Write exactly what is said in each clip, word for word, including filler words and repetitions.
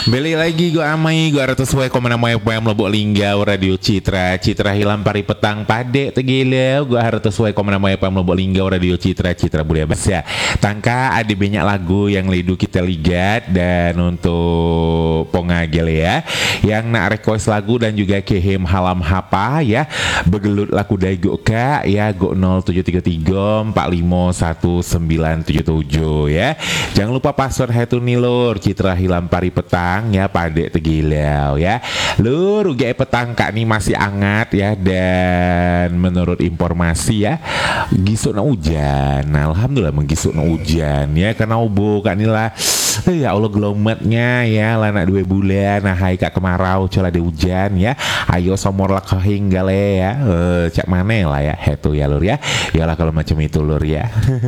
Beli lagi gue amai gue ratus wae komena moe poem Lobok Linggau Radio Citra Citra hilang pari petang pade tegilau gue ratus wae komena moe poem Lobok Linggau Radio Citra Citra Budaya Basya tangka ada banyak lagu yang lidu kita ligat dan untuk pongagel ya yang nak request lagu dan juga kehem halam hapa ya begelut laku daigo ka ya go nol tujuh tiga tiga empat lima satu sembilan tujuh tujuh ya jangan lupa password hetu nih lur Citra hilang pari petang ya padek tegilau ya lur uga petang kak nih masih hangat ya dan menurut informasi ya gisuk na hujan nah, alhamdulillah menggisuk na hujan ya karena ubo kak nih lah ya Allah gelometnya ya lana dua bulan nah hai kak kemarau cola ada hujan ya ayo somor lah kehinggale ya uh, cak mana lah ya hetu ya lur ya yalah kalau macam itu lur ya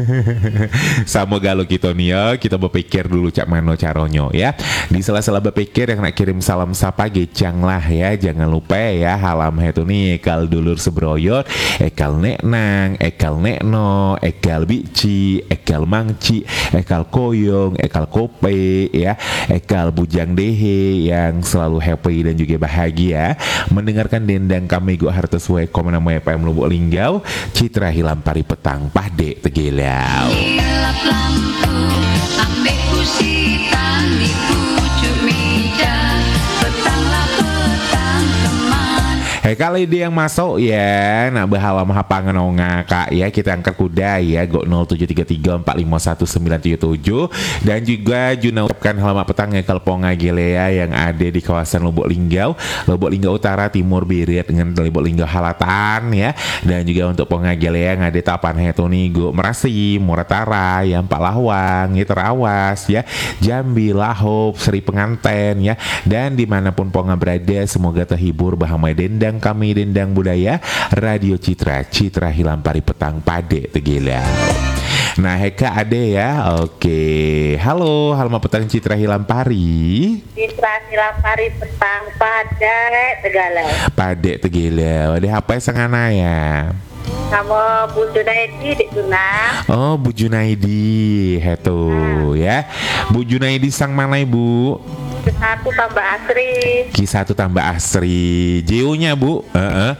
sama galau kita nih ya kita berpikir dulu cak mano caronyo ya di sela-sela berpikir yang nak kirim salam sapa gecang lah ya jangan lupa ya halam hetu nih ekal dulur sebroyot ekal neknang ekal nekno ekal bici ekal mangci ekal koyong ekal kope ya ekal bujang dehe yang selalu happy dan juga bahagia mendengarkan dendang kami gua harta suai komena moe P M Lubuk Linggau Citra hilang pari petang pade tegilau Gelap lampu ambek kusitan di pucuk meja petanglah petang teman. Hei kali dia yang masuk ya nak berhalam hapangan onga kak ya kita angkat kuda ya go nol tujuh tiga tiga empat lima satu sembilan tujuh tujuh dan juga Juna ucapkan halamat petang ya kalponga gelea yang ada di kawasan Lubuk Linggau Lubuk Linggau Utara Timur Birit dengan Lubuk Linggau Halatan ya dan juga untuk ponga gelea yang ada tapan hetu nih go Merasi Muratara yang Pak Lawang ya Terawas ya Jambi Lahop Seri Penganten ya dan dimanapun ponga berada semoga terhibur bahamai dendang kami dendang budaya Radio Citra Citra hilang pari petang pade tegilau. Nah Heka ade ya oke halo halaman petang Citra hilang pari Citra hilang pari petang pade tegalau pade tegilau ada apa sangana ya sama Bu Junaidi di Tuna oh Bu Junaidi hetu nah. Ya Bu Junaidi sang mana ibu satu tambah Asri Ki satu tambah Asri jauhnya bu uh-uh.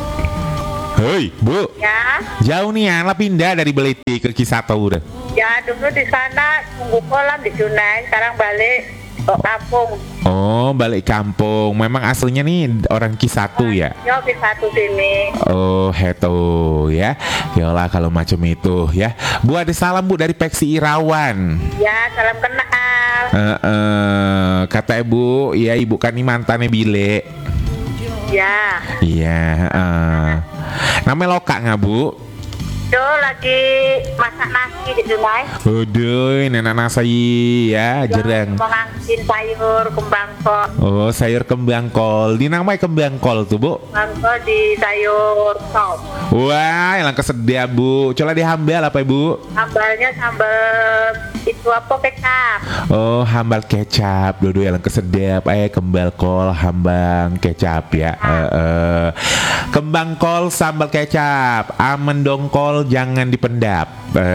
Hei bu ya jauh nih ya lah pindah dari Beliti ke Ki satu udah ya dulu di sana tunggu kolam di Junai sekarang balik ke kampung oh balik kampung memang aslinya nih orang Ki satu ya yo Ki satu sini oh heto ya yolah kalau macam itu ya bu ada salam bu dari Peksi Irawan ya salam kenal Uh, uh, kata ibu, ya ibu kan ini mantannya Bile. Ya. Iya. Uh. Namanya Loka nggak bu? Yo lagi masak nasi di Junai. Aduh, nenek nasi ya, jereng. Mengantin sayur kembang kol. Oh, sayur kembang kol. Di namanya kembang kol tuh bu? Kembang kol di sayur sop. Wah, yang kesedia bu. Coba dihambal apa ibu? Sambalnya sambal itu apa kecap. Oh, hambal kecap. Dulu yang kesedap. Eh, kembang kol, hambang kecap ya. Ah. Uh, uh. Kembang kol, sambal kecap. Amen dongkol, jangan dipendap.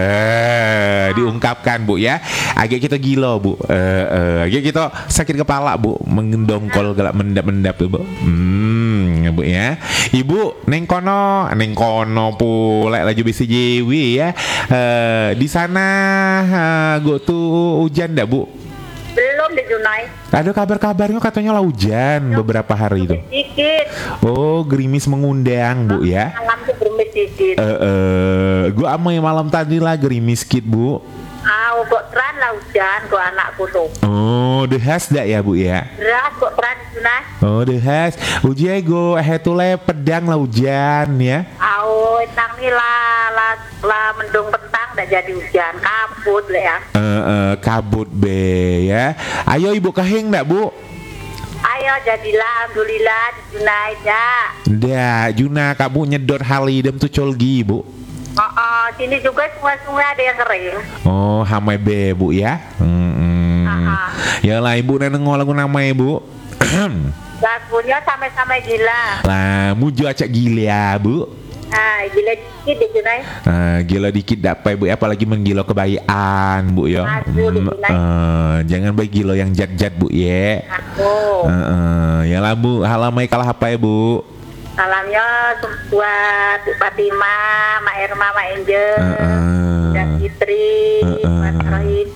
Eh, ah. Diungkapkan bu ya. Agak kita gila bu. Eh, uh, agak kita sakit kepala bu. Mengendongkol, galak mendap-mendap tuh bu. Hmm, bu ya. Ibu, neng kono, neng kono pula lagi bisi jewi ya. Uh, di sana. Uh, Gue tuh hujan dah bu? Belum di Junai. Ada kabar-kabarnya katanya lah hujan Yo, beberapa hari itu. Sedikit. Oh gerimis mengundang bu ya? Malam tuh gerimis sedikit. Eh, uh, uh, gue amai malam tadi lah gerimis sedikit bu. Ah, kok teran lah hujan kok anakku tuh. Oh dehas dah ya bu ya? Deras kok teran di Junai. Oh dehas. Ujian gue eh tuh le pedang lah hujan ya? Oh, tang nih lah, lah, lah mendung petang dah jadi hujan kabut lah ya. Eh, uh, uh, kabut be ya. Ayo ibu kahing ndak bu? Ayo jadilah, alhamdulillah di Junai dah. Dah, Juna kamu nyedot halidem tuh colgi bu. Oh, oh, sini juga sungai-sungai ada yang kering. Oh, hamai be bu ya. Hmm. Uh-huh. Ya lah ibu nenengol lagu nama ibu. Lagunya sampai-sampai gila. Lah, muju acak gila bu. Ah, gila dikit deh Junai. Ah, gila dikit dapat Bu, apalagi menggilo kebayaan Bu ya. Aduh, Mm, Junai. eh, jangan baik gilo yang jat-jat Bu ya. Aku. Eh, eh, ya lah Bu, halamai kalah apa ya Bu? Salamnya buat Bu Fatima, Mak Erma, Mak Angel, Eh, eh. dan Fitri, Eh, eh. Mas Rohim.